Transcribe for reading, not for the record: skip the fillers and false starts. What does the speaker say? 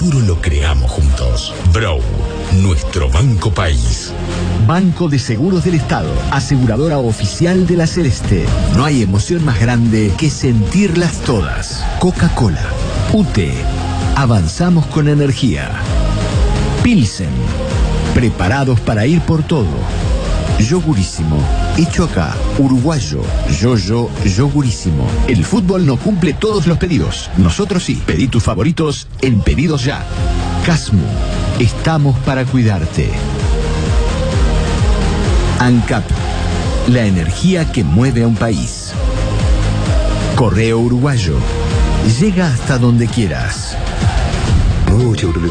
futuro lo creamos juntos. Brow, nuestro banco país. Banco de Seguros del Estado, aseguradora oficial de la Celeste. No hay emoción más grande que sentirlas todas. Coca-Cola, UTE, avanzamos con energía. Pilsen, preparados para ir por todo. Yogurísimo, hecho acá, uruguayo. Yogurísimo. El fútbol no cumple todos los pedidos. Nosotros sí. Pedí tus favoritos en Pedidos Ya. Casmu, estamos para cuidarte. ANCAP, la energía que mueve a un país. Correo Uruguayo, llega hasta donde quieras.